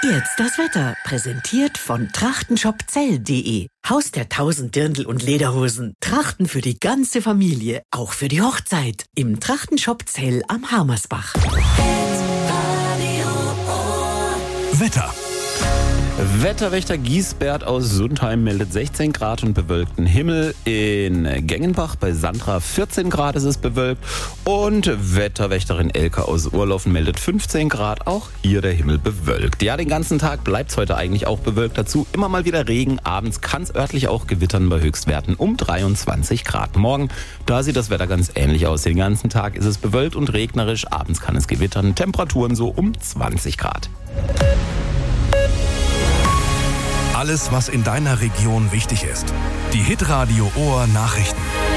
Jetzt das Wetter, präsentiert von trachtenshopzell.de. Haus der 1000 Dirndl und Lederhosen. Trachten für die ganze Familie, auch für die Hochzeit. Im Trachtenshop Zell am Harmersbach. Wetter. Wetterwächter Giesbert aus Sundheim meldet 16 Grad und bewölkten Himmel. In Gengenbach bei Sandra 14 Grad ist es bewölkt. Und Wetterwächterin Elke aus Urlaufen meldet 15 Grad, auch hier der Himmel bewölkt. Ja, den ganzen Tag bleibt es heute eigentlich auch bewölkt. Dazu immer mal wieder Regen. Abends kann es örtlich auch gewittern bei Höchstwerten um 23 Grad. Morgen, da sieht das Wetter ganz ähnlich aus. Den ganzen Tag ist es bewölkt und regnerisch. Abends kann es gewittern. Temperaturen so um 20 Grad. Alles, was in deiner Region wichtig ist. Die Hitradio Ohr Nachrichten.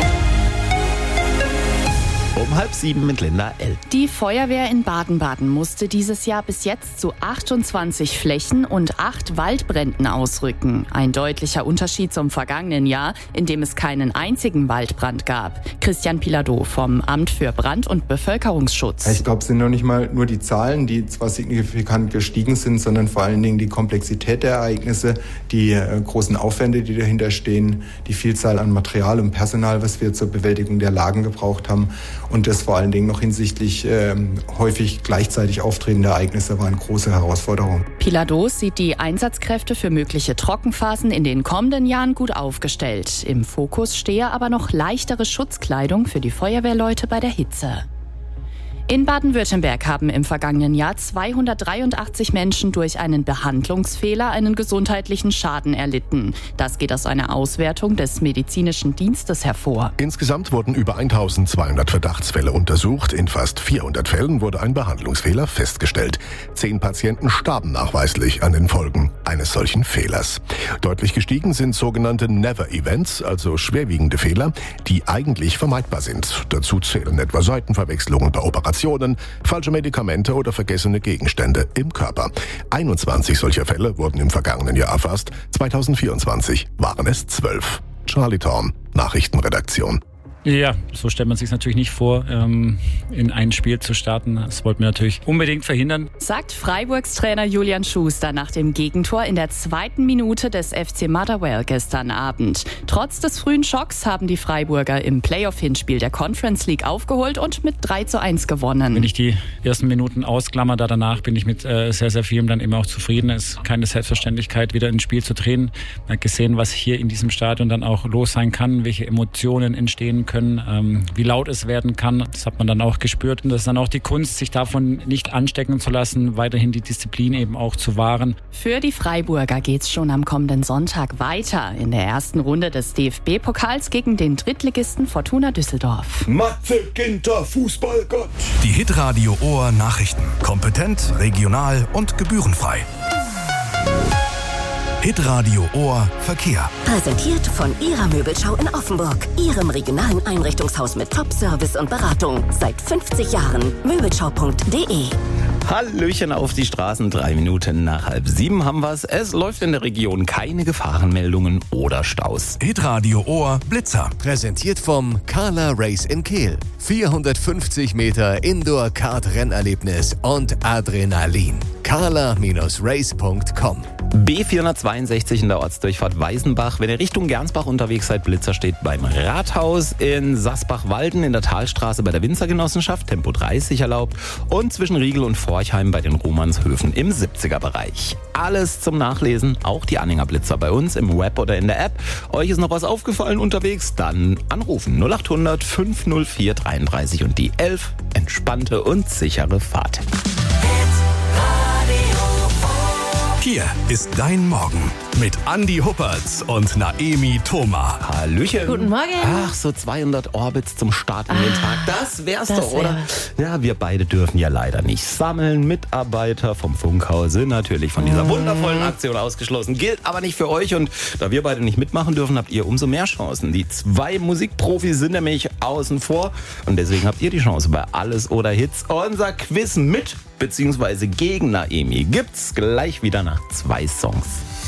Um 6:30 mit Linda L. Die Feuerwehr in Baden-Baden musste dieses Jahr bis jetzt zu 28 Flächen- und 8 Waldbränden ausrücken. Ein deutlicher Unterschied zum vergangenen Jahr, in dem es keinen einzigen Waldbrand gab. Christian Piladeau vom Amt für Brand- und Bevölkerungsschutz. Ich glaube, es sind noch nicht mal nur die Zahlen, die zwar signifikant gestiegen sind, sondern vor allen Dingen die Komplexität der Ereignisse, die großen Aufwände, die dahinter stehen, die Vielzahl an Material und Personal, was wir zur Bewältigung der Lagen gebraucht haben. Und das vor allen Dingen noch hinsichtlich häufig gleichzeitig auftretender Ereignisse war eine große Herausforderung. Piladeau sieht die Einsatzkräfte für mögliche Trockenphasen in den kommenden Jahren gut aufgestellt. Im Fokus stehe aber noch leichtere Schutzkleidung für die Feuerwehrleute bei der Hitze. In Baden-Württemberg haben im vergangenen Jahr 283 Menschen durch einen Behandlungsfehler einen gesundheitlichen Schaden erlitten. Das geht aus einer Auswertung des medizinischen Dienstes hervor. Insgesamt wurden über 1200 Verdachtsfälle untersucht. In fast 400 Fällen wurde ein Behandlungsfehler festgestellt. 10 Patienten starben nachweislich an den Folgen eines solchen Fehlers. Deutlich gestiegen sind sogenannte Never-Events, also schwerwiegende Fehler, die eigentlich vermeidbar sind. Dazu zählen etwa Seitenverwechslungen bei Operationen, falsche Medikamente oder vergessene Gegenstände im Körper. 21 solcher Fälle wurden im vergangenen Jahr erfasst. 2024 waren es 12. Charlie Thorn, Nachrichtenredaktion. Ja, so stellt man sich natürlich nicht vor, in ein Spiel zu starten. Das wollten wir natürlich unbedingt verhindern. Sagt Freiburgs Trainer Julian Schuster nach dem Gegentor in der 2. Minute des FC Motherwell gestern Abend. Trotz des frühen Schocks haben die Freiburger im Playoff-Hinspiel der Conference League aufgeholt und mit 3:1 gewonnen. Wenn ich die ersten Minuten ausklammer, danach bin ich mit sehr, sehr vielem dann immer auch zufrieden. Es ist keine Selbstverständlichkeit, wieder ins Spiel zu drehen. Man hat gesehen, was hier in diesem Stadion dann auch los sein kann, welche Emotionen entstehen können, wie laut es werden kann. Das hat man dann auch gespürt. Und das ist dann auch die Kunst, sich davon nicht anstecken zu lassen, weiterhin die Disziplin eben auch zu wahren. Für die Freiburger geht's schon am kommenden Sonntag weiter in der ersten Runde des DFB-Pokals gegen den Drittligisten Fortuna Düsseldorf. Matze Ginter, Fußballgott. Die Hitradio Ohr Nachrichten. Kompetent, regional und gebührenfrei. Hitradio Ohr Verkehr. Präsentiert von Ihrer Möbelschau in Offenburg. Ihrem regionalen Einrichtungshaus mit Top-Service und Beratung. Seit 50 Jahren. Möbelschau.de. Hallöchen auf die Straßen, 3 Minuten nach 6:30 haben wir's. Es läuft in der Region keine Gefahrenmeldungen oder Staus. Hitradio Ohr Blitzer. Präsentiert vom Carla Race in Kehl. 450 Meter Indoor-Kart-Rennerlebnis und Adrenalin. carla-race.com. B462 in der Ortsdurchfahrt Weißenbach. Wenn ihr Richtung Gernsbach unterwegs seid, Blitzer steht beim Rathaus. In Sasbach-Walden in der Talstraße bei der Winzergenossenschaft, Tempo 30 erlaubt. Und zwischen Riegel und Forchheim bei den Romanshöfen im 70er-Bereich. Alles zum Nachlesen, auch die Anhängerblitzer bei uns im Web oder in der App. Euch ist noch was aufgefallen unterwegs? Dann anrufen 0800 504 33 und die 11. Entspannte und sichere Fahrt. Hier ist dein Morgen mit Andi Huppertz und Naemi Thoma. Hallöchen. Guten Morgen. Ach, so 200 Orbits zum Start in den Tag. Das wär's doch, oder? Ja, wir beide dürfen ja leider nicht sammeln. Mitarbeiter vom Funkhaus sind natürlich von dieser wundervollen Aktion ausgeschlossen. Gilt aber nicht für euch. Und da wir beide nicht mitmachen dürfen, habt ihr umso mehr Chancen. Die 2 Musikprofis sind nämlich außen vor. Und deswegen habt ihr die Chance bei Alles oder Hits. Unser Quiz mit bzw. gegen Naemi gibt's gleich wieder nach 2 Songs.